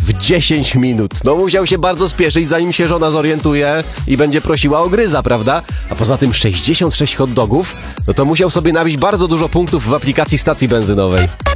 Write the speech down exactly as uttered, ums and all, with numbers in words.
w dziesięć minut. No musiał się bardzo spieszyć, zanim się żona zorientuje i będzie prosiła o gryza, prawda? A poza tym sześćdziesiąt sześć hot dogów, no to musiał sobie nabić bardzo dużo punktów w aplikacji stacji benzynowej.